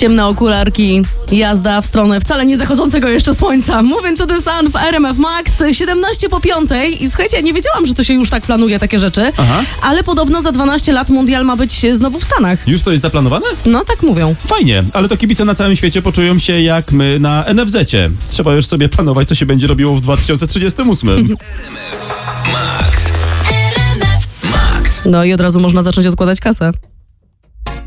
Ciemne okularki, jazda w stronę wcale nie zachodzącego jeszcze słońca. Moving to the Sun w RMF Max, 7:17 i słuchajcie, nie wiedziałam, że to się już tak planuje, takie rzeczy. Aha. Ale podobno za 12 lat mundial ma być znowu w Stanach. Już to jest zaplanowane? No tak mówią. Fajnie, ale to kibice na całym świecie poczują się jak my na NFZ-cie. Trzeba już sobie planować, co się będzie robiło w 2038. No i od razu można zacząć odkładać kasę.